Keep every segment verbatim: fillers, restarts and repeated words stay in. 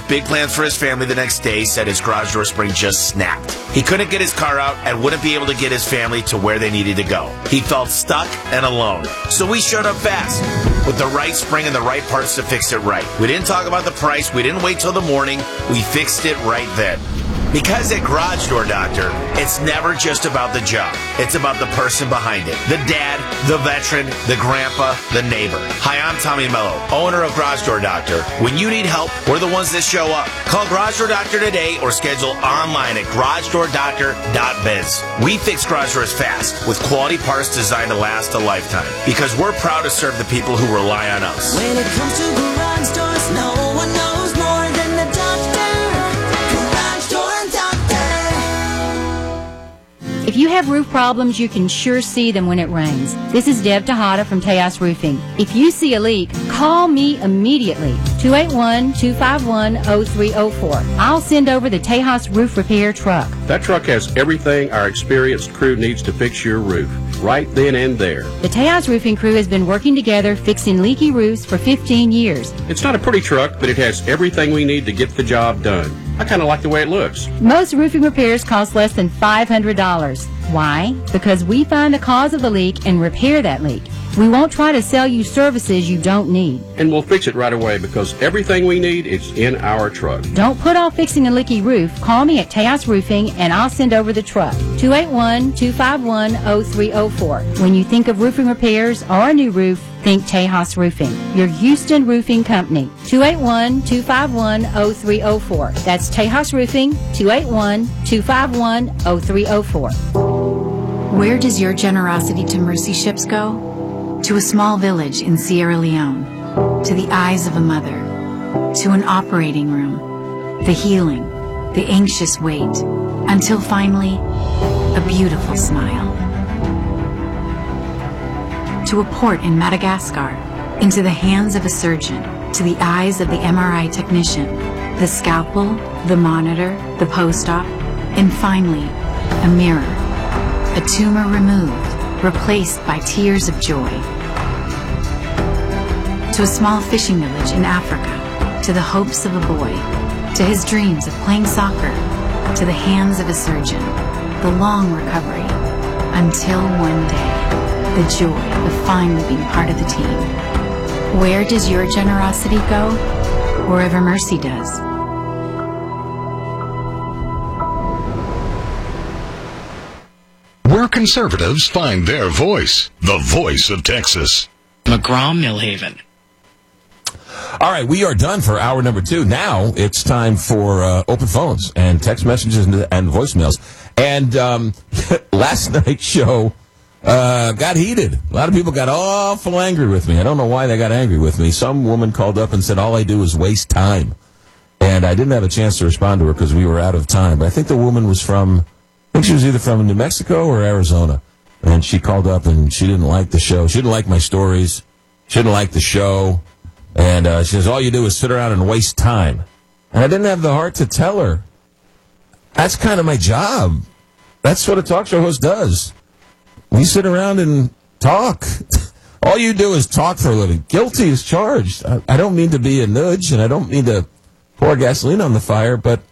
big plans for his family the next day said his garage door spring just snapped. He couldn't get his car out and wouldn't be able to get his family to where they needed to go. He felt stuck and alone. So we showed up fast with the right spring and the right parts to fix it right. We didn't talk about the price. We didn't wait till the morning. We fixed it right then. Because at Garage Door Doctor, it's never just about the job. It's about the person behind it. The dad, the veteran, the grandpa, the neighbor. Hi, I'm Tommy Mello, owner of Garage Door Doctor. When you need help, we're the ones that show up. Call Garage Door Doctor today or schedule online at garage door doctor dot biz. We fix garage doors fast with quality parts designed to last a lifetime because we're proud to serve the people who rely on us. When it comes to garage doors, no one knows more than the doctor. If you have roof problems, you can sure see them when it rains. This is Deb Tejada from Tejas Roofing. If you see a leak, call me immediately, two eight one, two five one, zero three zero four. I'll send over the Tejas Roof Repair truck. That truck has everything our experienced crew needs to fix your roof, right then and there. The Tejas Roofing crew has been working together fixing leaky roofs for fifteen years. It's not a pretty truck, but it has everything we need to get the job done. I kind of like the way it looks. Most roofing repairs cost less than five hundred dollars. Why? Because we find the cause of the leak and repair that leak. We won't try to sell you services you don't need. And we'll fix it right away because everything we need is in our truck. Don't put off fixing a leaky roof. Call me at Tejas Roofing and I'll send over the truck. two eight one, two five one, zero three zero four. When you think of roofing repairs or a new roof, think Tejas Roofing, your Houston roofing company. two eight one, two five one, zero three zero four. That's Tejas Roofing, two eight one, two five one, zero three zero four. Where does your generosity to mercy ships go? To a small village in Sierra Leone, to the eyes of a mother, to an operating room, the healing, the anxious wait, until finally, a beautiful smile. To a port in Madagascar, into the hands of a surgeon, to the eyes of the M R I technician, the scalpel, the monitor, the post-op, and finally, a mirror, a tumor removed, replaced by tears of joy. To a small fishing village in Africa, to the hopes of a boy, to his dreams of playing soccer, to the hands of a surgeon, the long recovery, until one day, the joy of finally being part of the team. Where does your generosity go? Wherever mercy does. Where conservatives find their voice. The voice of Texas. McGraw-Millhaven. All right, we are done for hour number two. Now it's time for uh, open phones and text messages and, and voicemails. And um, last night's show uh, got heated. A lot of people got awful angry with me. I don't know why they got angry with me. Some woman called up and said, all I do is waste time. And I didn't have a chance to respond to her because we were out of time. But I think the woman was from... I think she was either from New Mexico or Arizona. And she called up and she didn't like the show. She didn't like my stories. She didn't like the show. And uh, she says, all you do is sit around and waste time. And I didn't have the heart to tell her. That's kind of my job. That's what a talk show host does. We sit around and talk. All you do is talk for a living. Guilty is charged. I, I don't mean to be a nudge, and I don't mean to pour gasoline on the fire, but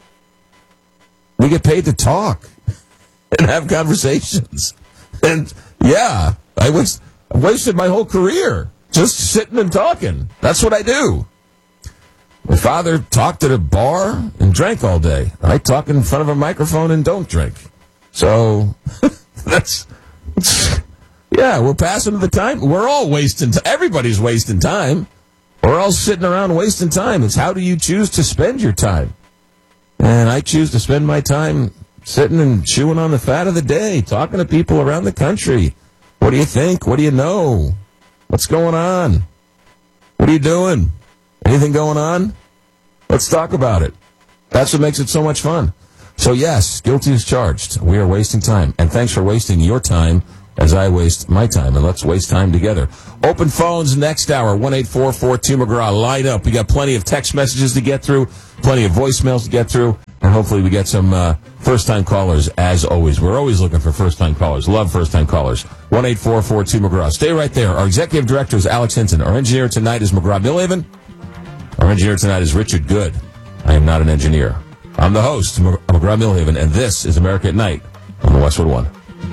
we get paid to talk and have conversations. And, yeah, I, was, I wasted my whole career just sitting and talking. That's what I do. My father talked at a bar and drank all day. I talk in front of a microphone and don't drink. So, that's, that's, yeah, we're passing the time. We're all wasting time. Everybody's wasting time. We're all sitting around wasting time. It's how do you choose to spend your time? And I choose to spend my time sitting and chewing on the fat of the day, talking to people around the country. What do you think? What do you know? What's going on? What are you doing? Anything going on? Let's talk about it. That's what makes it so much fun. So, yes, guilty is charged. We are wasting time. And thanks for wasting your time as I waste my time. And let's waste time together. Open phones next hour, one eight four four two McGraw. Line up. We got plenty of text messages to get through, plenty of voicemails to get through, and hopefully we get some uh, first-time callers, as always. We're always looking for first-time callers. Love first-time callers. one eight four four two McGraw. Stay right there. Our executive director is Alex Hinton. Our engineer tonight is McGraw-Millhaven. Our engineer tonight is Richard Good. I am not an engineer. I'm the host, I'm McGraw Millhaven, and this is America at Night on the Westwood One.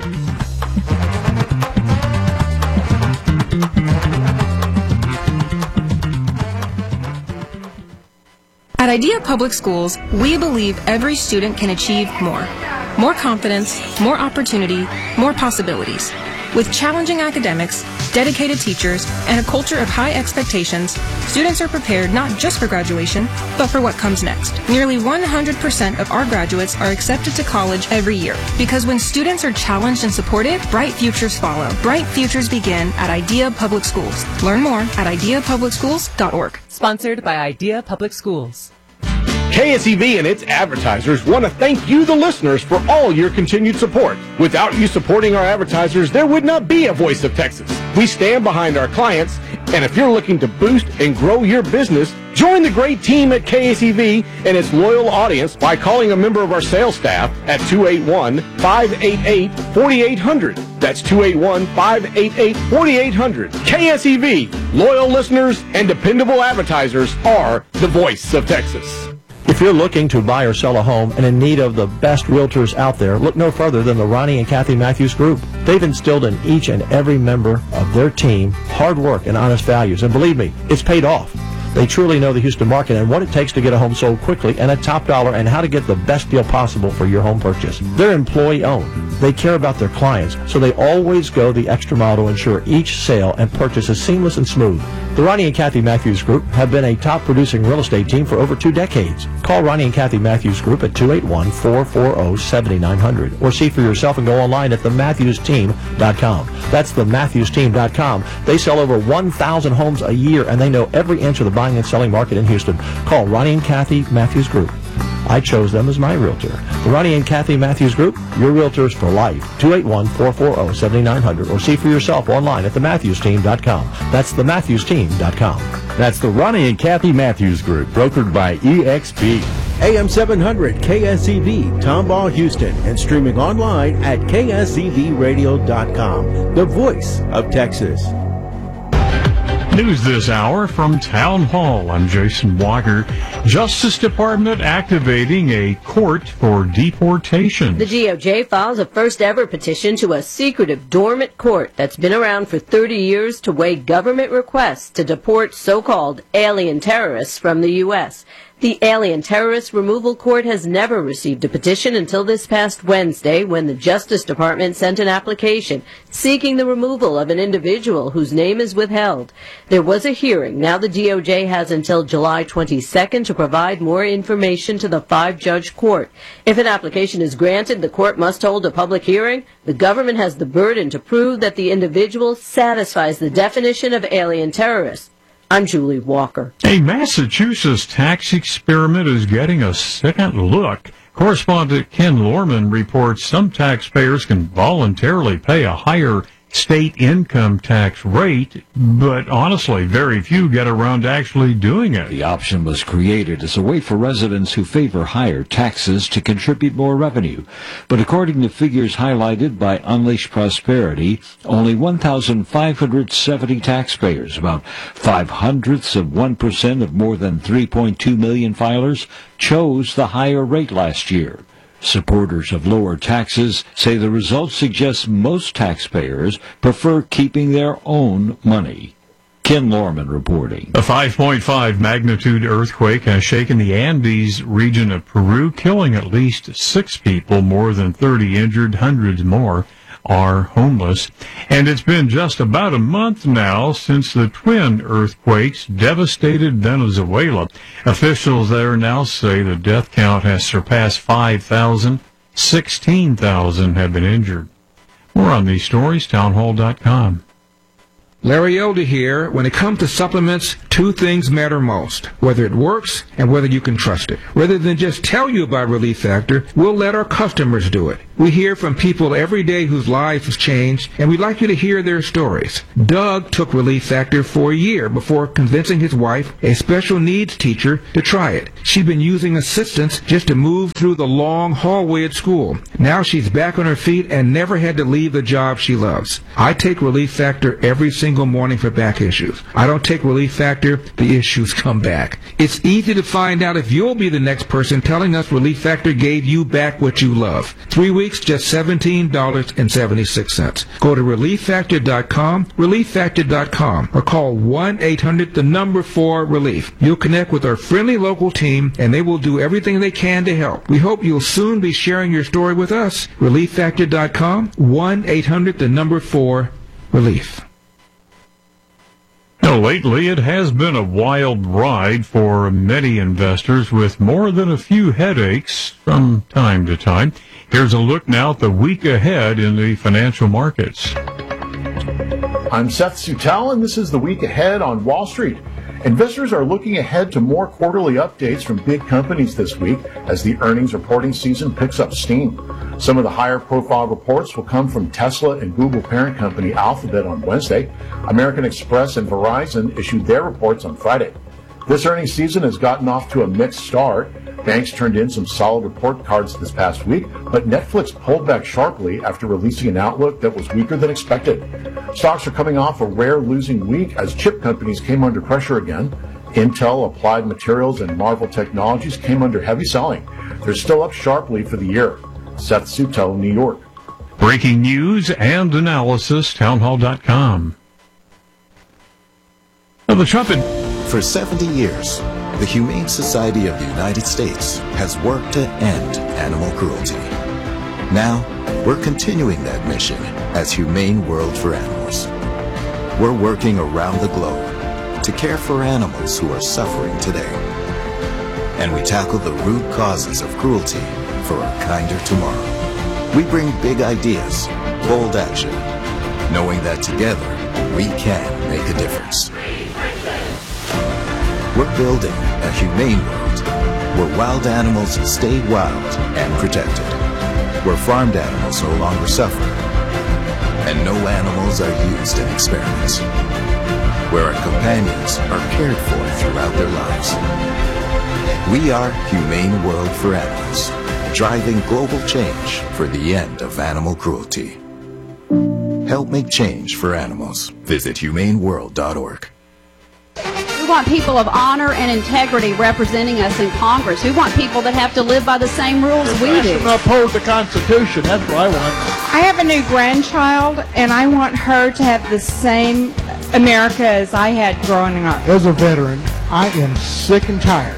At Idea Public Schools, we believe every student can achieve more. More confidence, more opportunity, more possibilities. With challenging academics, dedicated teachers, and a culture of high expectations, students are prepared not just for graduation, but for what comes next. Nearly one hundred percent of our graduates are accepted to college every year. Because when students are challenged and supported, bright futures follow. Bright futures begin at Idea Public Schools. Learn more at idea public schools dot org. Sponsored by Idea Public Schools. K S E V and its advertisers want to thank you, the listeners, for all your continued support. Without you supporting our advertisers, there would not be a Voice of Texas. We stand behind our clients, and if you're looking to boost and grow your business, join the great team at K S E V and its loyal audience by calling a member of our sales staff at two eight one, five eight eight, four eight zero zero. That's two eight one, five eight eight, four eight zero zero. K S E V, loyal listeners and dependable advertisers are the Voice of Texas. If you're looking to buy or sell a home and in need of the best realtors out there, look no further than the Ronnie and Kathy Matthews Group. They've instilled in each and every member of their team hard work and honest values, and believe me, it's paid off. They truly know the Houston market and what it takes to get a home sold quickly and at top dollar, and how to get the best deal possible for your home purchase. They're employee-owned. They care about their clients, so they always go the extra mile to ensure each sale and purchase is seamless and smooth. The Ronnie and Kathy Matthews Group have been a top-producing real estate team for over two decades. Call Ronnie and Kathy Matthews Group at two eight one, four four zero, seven nine zero zero or see for yourself and go online at the matthews team dot com. That's the matthews team dot com. They sell over one thousand homes a year, and they know every inch of the buying and selling market in Houston. Call Ronnie and Kathy Matthews Group. I chose them as my realtor. The Ronnie and Kathy Matthews Group, your realtors for life. two eight one, four four zero, seven nine zero zero or see for yourself online at the matthews team dot com. That's the matthews team dot com. That's the Ronnie and Kathy Matthews Group, brokered by E X P. A M seven hundred K S E V, Tomball, Houston, and streaming online at K S E V radio dot com. The voice of Texas. News this hour from Town Hall. I'm Jason Walker. Justice Department activating a court for deportation. The D O J files a first-ever petition to a secretive dormant court that's been around for thirty years to weigh government requests to deport so-called alien terrorists from the U S The Alien Terrorist Removal Court has never received a petition until this past Wednesday, when the Justice Department sent an application seeking the removal of an individual whose name is withheld. There was a hearing. Now the D O J has until July twenty-second to provide more information to the five-judge court. If an application is granted, the court must hold a public hearing. The government has the burden to prove that the individual satisfies the definition of alien terrorist. I'm Julie Walker. A Massachusetts tax experiment is getting a second look. Correspondent Ken Lorman reports some taxpayers can voluntarily pay a higher state income tax rate, but honestly, very few get around to actually doing it. The option was created as a way for residents who favor higher taxes to contribute more revenue. But according to figures highlighted by Unleash Prosperity, only one thousand five hundred seventy taxpayers, about five hundredths of one percent of more than three point two million filers, chose the higher rate last year. Supporters of lower taxes say the results suggest most taxpayers prefer keeping their own money. Ken Lorman reporting. A five point five magnitude earthquake has shaken the Andes region of Peru, killing at least six people, more than thirty injured, hundreds more are homeless. And it's been just about a month now since the twin earthquakes devastated Venezuela. Officials there now say the death count has surpassed five thousand. sixteen thousand have been injured. More on these stories, townhall dot com. Larry Elder here. When it comes to supplements, two things matter most: whether it works and whether you can trust it. Rather than just tell you about Relief Factor, we'll let our customers do it. We hear from people every day whose lives have changed, and we'd like you to hear their stories. Doug took Relief Factor for a year before convincing his wife, a special needs teacher, to try it. She'd been using assistance just to move through the long hallway at school. Now she's back on her feet and never had to leave the job she loves. I take Relief Factor every single morning for back issues. I don't take Relief Factor, the issues come back. It's easy to find out if you'll be the next person telling us Relief Factor gave you back what you love. Three weeks, just seventeen dollars and seventy-six cents. Go to relief factor dot com, relief factor dot com, or call one eight hundred, the number four, relief. You'll connect with our friendly local team, and they will do everything they can to help. We hope you'll soon be sharing your story with us. relief factor dot com, one eight hundred, the number four, relief. Now, lately, it has been a wild ride for many investors with more than a few headaches from time to time. Here's a look now at the week ahead in the financial markets. I'm Seth Sutel, and this is the week ahead on Wall Street. Investors are looking ahead to more quarterly updates from big companies this week as the earnings reporting season picks up steam. Some of the higher profile reports will come from Tesla and Google parent company Alphabet on Wednesday. American Express and Verizon issued their reports on Friday. This earnings season has gotten off to a mixed start. Banks turned in some solid report cards this past week, but Netflix pulled back sharply after releasing an outlook that was weaker than expected. Stocks are coming off a rare losing week as chip companies came under pressure again. Intel, Applied Materials, and Marvell Technologies came under heavy selling. They're still up sharply for the year. Seth Sutel, New York. Breaking news and analysis, townhall dot com. Now, the Trump ad- For seventy years, the Humane Society of the United States has worked to end animal cruelty. Now, we're continuing that mission as Humane World for Animals. We're working around the globe to care for animals who are suffering today. And we tackle the root causes of cruelty for a kinder tomorrow. We bring big ideas, bold action, knowing that together we can make a difference. We're building a humane world where wild animals stay wild and protected, where farmed animals no longer suffer, and no animals are used in experiments, where our companions are cared for throughout their lives. We are Humane World for Animals, driving global change for the end of animal cruelty. Help make change for animals. Visit humane world dot org. We want people of honor and integrity representing us in Congress. We want people that have to live by the same rules we do. Uphold the Constitution. That's what I want. I have a new grandchild, and I want her to have the same America as I had growing up. As a veteran, I am sick and tired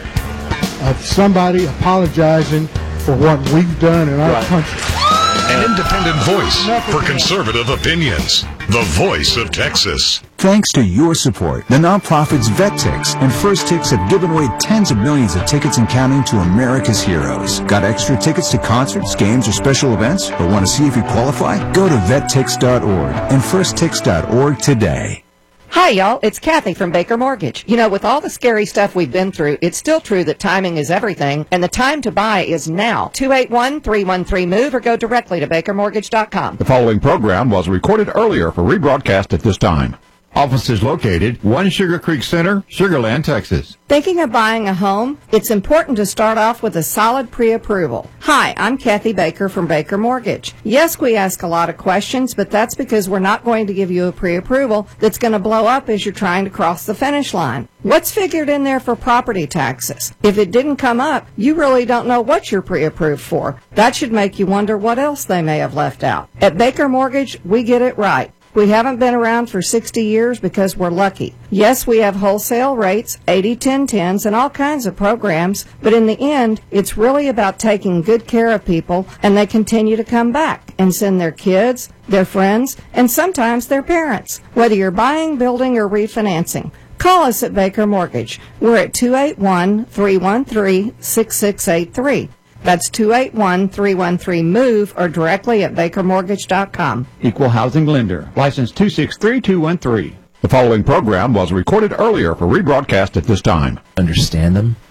of somebody apologizing for what we've done in our right. country. An independent voice for conservative opinions. The Voice of Texas. Thanks to your support, the nonprofits VetTix and First Tix have given away tens of millions of tickets and counting to America's heroes. Got extra tickets to concerts, games, or special events? Or want to see if you qualify? Go to vet tix dot org and first tix dot org today. Hi, y'all. It's Kathy from Baker Mortgage. You know, with all the scary stuff we've been through, it's still true that timing is everything, and the time to buy is now. two eight one, three one three, MOVE or go directly to baker mortgage dot com. The following program was recorded earlier for rebroadcast at this time. Offices located, one Sugar Creek Center, Sugar Land, Texas. Thinking of buying a home? It's important to start off with a solid pre-approval. Hi, I'm Kathy Baker from Baker Mortgage. Yes, we ask a lot of questions, but that's because we're not going to give you a pre-approval that's going to blow up as you're trying to cross the finish line. What's figured in there for property taxes? If it didn't come up, you really don't know what you're pre-approved for. That should make you wonder what else they may have left out. At Baker Mortgage, we get it right. We haven't been around for sixty years because we're lucky. Yes, we have wholesale rates, eighty ten tens, and all kinds of programs, but in the end, it's really about taking good care of people, and they continue to come back and send their kids, their friends, and sometimes their parents, whether you're buying, building, or refinancing. Call us at Baker Mortgage. We're at two eight one, three one three, six six eight three. That's two eight one, three one three, MOVE or directly at baker mortgage dot com. Equal Housing Lender. License two six three two one three. The following program was recorded earlier for rebroadcast at this time. Understand them?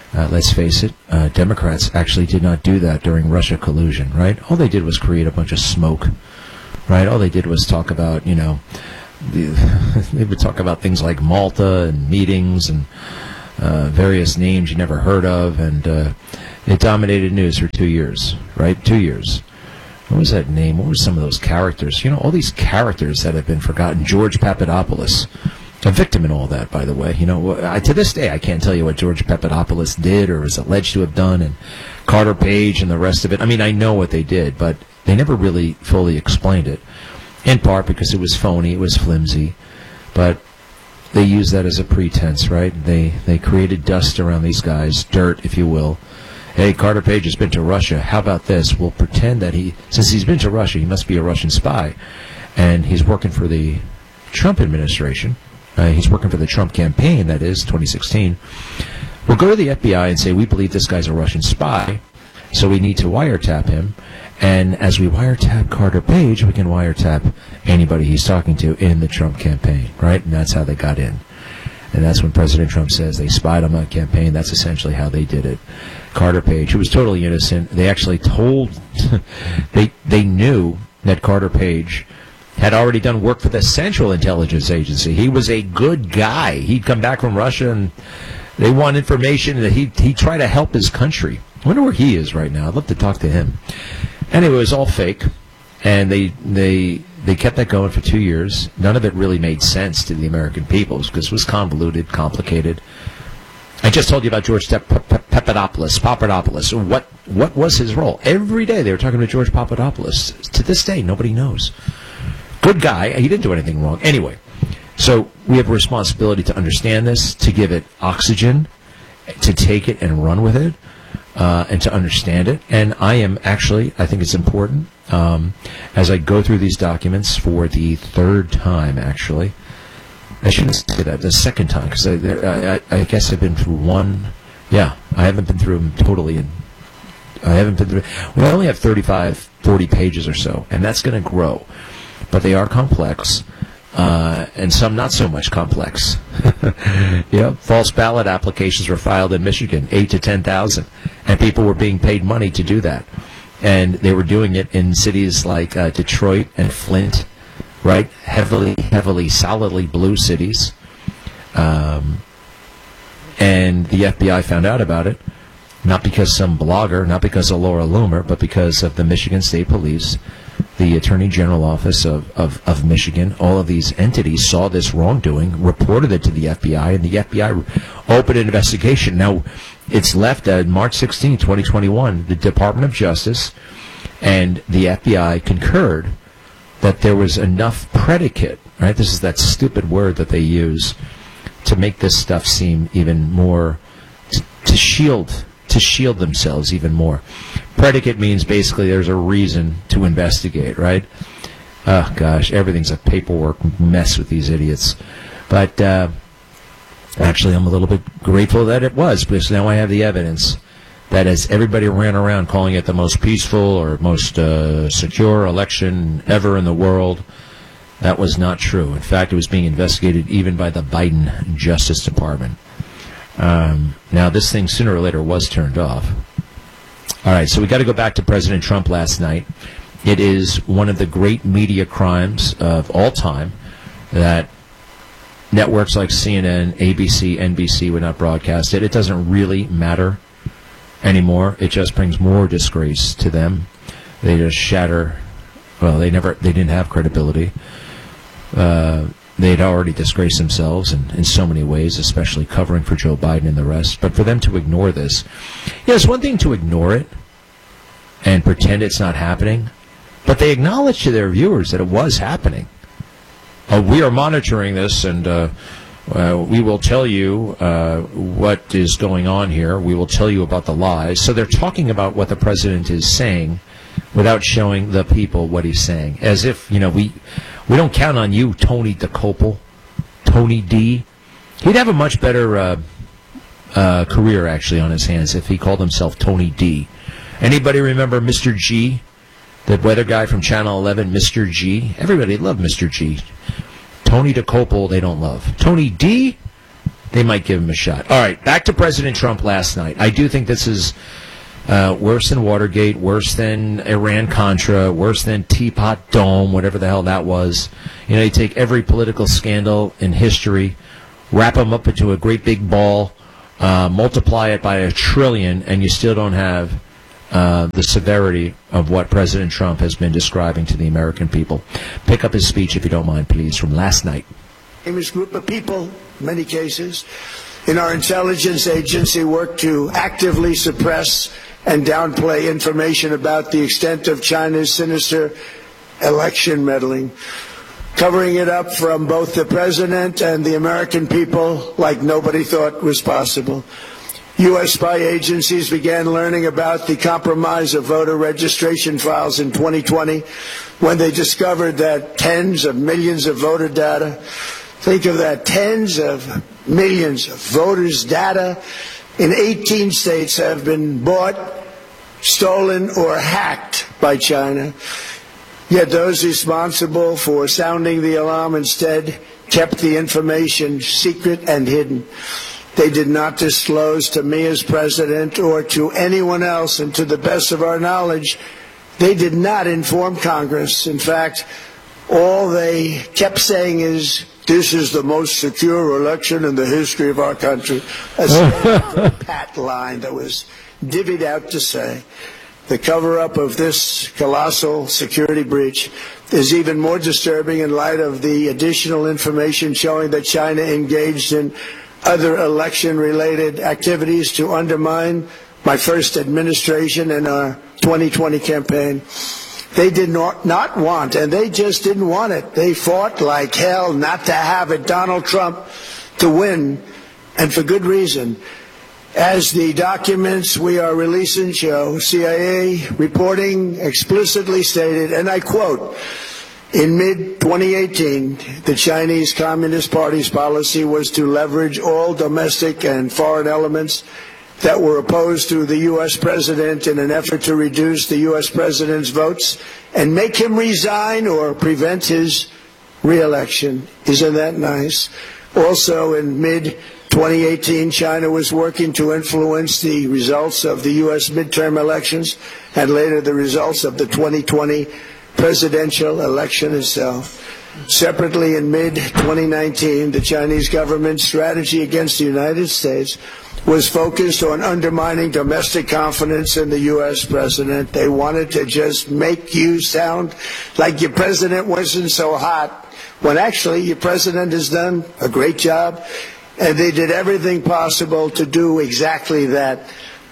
Uh, let's face it, uh, Democrats actually did not do that during Russia collusion, right? All they did was create a bunch of smoke, right? All they did was talk about, you know, the, they would talk about things like Malta and meetings and uh, various names you never heard of, and uh, it dominated news for two years, right? Two years. What was that name? What were some of those characters? You know, all these characters that have been forgotten. George Papadopoulos. A victim in all that, by the way. You know, I, to this day, I can't tell you what George Papadopoulos did or is alleged to have done, and Carter Page and the rest of it. I mean, I know what they did, but they never really fully explained it. In part because it was phony, it was flimsy, but they used that as a pretense, right? They they created dust around these guys, dirt, if you will. Hey, Carter Page has been to Russia. How about this? We'll pretend that he, since he's been to Russia, he must be a Russian spy, and he's working for the Trump administration. Uh, he's working for the Trump campaign, that is, twenty sixteen. We'll go to the F B I and say, we believe this guy's a Russian spy, so we need to wiretap him. And as we wiretap Carter Page, we can wiretap anybody he's talking to in the Trump campaign, right? And that's how they got in. And that's when President Trump says they spied on my campaign. That's essentially how they did it. Carter Page, who was totally innocent, they actually told, they they knew that Carter Page had already done work for the Central Intelligence Agency. He was a good guy. He'd come back from Russia, and they want information that he he tried to help his country. I wonder where he is right now. I'd love to talk to him. Anyway, it was all fake, and they they they kept that going for two years. None of it really made sense to the American people because it was convoluted, complicated. I just told you about George Papadopoulos. Papadopoulos. What what was his role? Every day they were talking to George Papadopoulos. To this day, nobody knows. Good guy. He didn't do anything wrong. Anyway, so we have a responsibility to understand this, to give it oxygen, to take it and run with it, uh, and to understand it. And I am actually, I think it's important, um, as I go through these documents for the third time, actually. I shouldn't say that, the second time, because I, I, I guess I've been through one. Yeah, I haven't been through them totally. In, I haven't been through. We only have thirty-five, forty pages or so, and that's going to grow. But they are complex, uh, and some not so much complex. Yeah, false ballot applications were filed in Michigan, eight to ten thousand, and people were being paid money to do that, and they were doing it in cities like uh, Detroit and Flint, right? Heavily, heavily, solidly blue cities, um, and the F B I found out about it, not because some blogger, not because of Laura Loomer, but because of the Michigan State Police. The Attorney General Office of, of, of Michigan, all of these entities saw this wrongdoing, reported it to the F B I, and the F B I opened an investigation. Now, it's left at March sixteenth, twenty twenty-one. The Department of Justice and the F B I concurred that there was enough predicate, right? This is that stupid word that they use to make this stuff seem even more, to, to shield to shield themselves even more. Predicate means basically there's a reason to investigate, right? Oh, gosh, everything's a paperwork mess with these idiots. But uh, actually, I'm a little bit grateful that it was, because now I have the evidence that as everybody ran around calling it the most peaceful or most uh, secure election ever in the world, that was not true. In fact, it was being investigated even by the Biden Justice Department. Um, now, this thing sooner or later was turned off. All right, so we got to go back to President Trump last night. It is one of the great media crimes of all time that networks like C N N, A B C, N B C would not broadcast it. It doesn't really matter anymore. It just brings more disgrace to them. They just shatter. Well, they never, they didn't have credibility. Uh, they'd already disgraced themselves in, in so many ways, especially covering for Joe Biden and the rest. But for them to ignore this, yeah, it's one thing to ignore it and pretend it's not happening, but they acknowledge to their viewers that it was happening. Uh, we are monitoring this, and uh, uh, we will tell you uh, what is going on here. We will tell you about the lies. So they're talking about what the president is saying without showing the people what he's saying, as if, you know, we we don't count on you, Tony DeCopel, Tony D. He'd have a much better uh, uh, career, actually, on his hands if he called himself Tony D. Anybody remember Mister G, the weather guy from Channel eleven, Mister G? Everybody loved Mister G. Tony DeCopel, they don't love. Tony D? they might give him a shot. All right, back to President Trump last night. I do think this is uh, worse than Watergate, worse than Iran-Contra, worse than Teapot Dome, whatever the hell that was. You know, you take every political scandal in history, wrap them up into a great big ball, uh, multiply it by a trillion, and you still don't have uh, the severity of what President Trump has been describing to the American people. Pick up his speech, if you don't mind, please, from last night. Famous group of people, in many cases, in our intelligence agency work to actively suppress and downplay information about the extent of China's sinister election meddling, covering it up from both the president and the American people like nobody thought was possible. U S spy agencies began learning about the compromise of voter registration files in twenty twenty when they discovered that tens of millions of voter data, think of that, tens of millions of voters' data in eighteen states have been bought, stolen, or hacked by China. Yet those responsible for sounding the alarm instead kept the information secret and hidden. They did not disclose to me as president or to anyone else, and to the best of our knowledge, they did not inform Congress. In fact, all they kept saying is, this is the most secure election in the history of our country. A pat line that was divvied out to say. The cover-up of this colossal security breach is even more disturbing in light of the additional information showing that China engaged in other election-related activities to undermine my first administration and our twenty twenty campaign. They did not, not want, and they just didn't want it. They fought like hell not to have it, Donald Trump, to win, and for good reason. As the documents we are releasing show, C I A reporting explicitly stated, and I quote, in mid twenty eighteen, the Chinese Communist Party's policy was to leverage all domestic and foreign elements that were opposed to the U S president in an effort to reduce the U S president's votes and make him resign or prevent his re-election. Isn't that nice? Also, in mid twenty eighteen, China was working to influence the results of the U S midterm elections and later the results of the twenty twenty presidential election itself. Separately, in mid twenty nineteen, the Chinese government's strategy against the United States was focused on undermining domestic confidence in the U S president. They wanted to just make you sound like your president wasn't so hot, when actually your president has done a great job, and they did everything possible to do exactly that.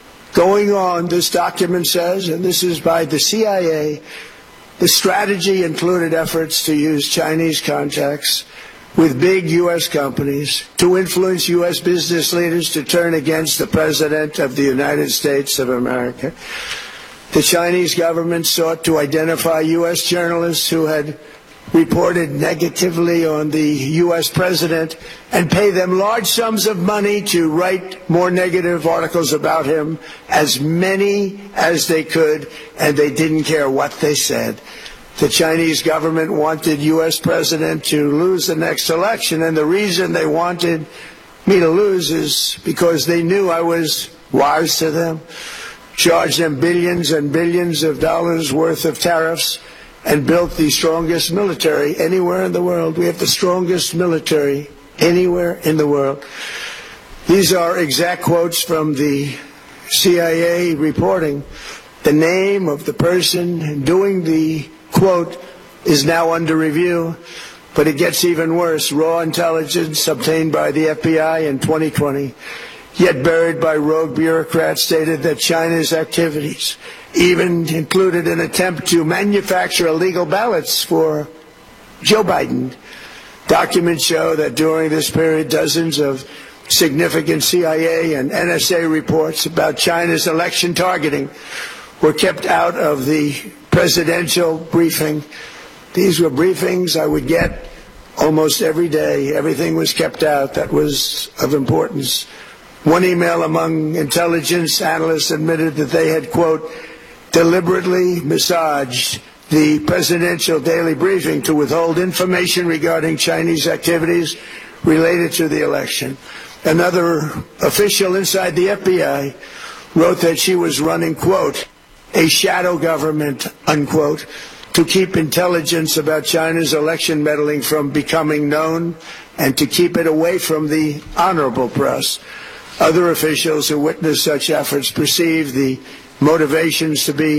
Going on, this document says, and this is by the C I A, the strategy included efforts to use Chinese contacts with big U S companies to influence U S business leaders to turn against the President of the United States of America. The Chinese government sought to identify U S journalists who had reported negatively on the U S president and pay them large sums of money to write more negative articles about him, as many as they could, and they didn't care what they said. The Chinese government wanted U S president to lose the next election, and the reason they wanted me to lose is because they knew I was wise to them, charged them billions and billions of dollars worth of tariffs, and built the strongest military anywhere in the world. We have the strongest military anywhere in the world. These are exact quotes from the C I A reporting. The name of the person doing the quote is now under review, but it gets even worse. Raw intelligence obtained by the F B I in twenty twenty, yet buried by rogue bureaucrats, stated that China's activities even included an attempt to manufacture illegal ballots for Joe Biden. Documents show that during this period, dozens of significant C I A and N S A reports about China's election targeting were kept out of the presidential briefing. These were briefings I would get almost every day. Everything was kept out that was of importance. One email among intelligence analysts admitted that they had, quote, deliberately massaged the presidential daily briefing to withhold information regarding Chinese activities related to the election. Another official inside the F B I wrote that she was running, quote, a shadow government, unquote, to keep intelligence about China's election meddling from becoming known and to keep it away from the honorable press. Other officials who witnessed such efforts perceived the motivations to be